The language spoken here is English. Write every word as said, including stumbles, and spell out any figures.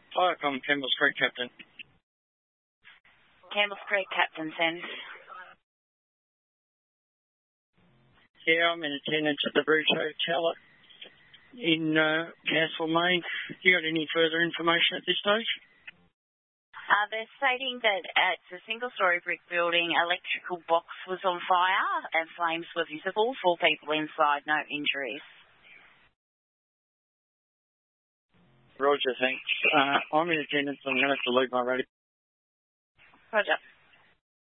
Hi, I'm Campbell's Creek Captain. Campbell's Creek Captain, send. Yeah, I'm in attendance at the Bruce Hotel in uh, Castlemaine. Do you got any further information at this stage? Uh, they're stating that it's a single-storey brick building, electrical box was on fire and flames were visible. Four people inside, no injuries. Roger, thanks. Uh, I'm in attendance. I'm going to have to leave my radio. Roger.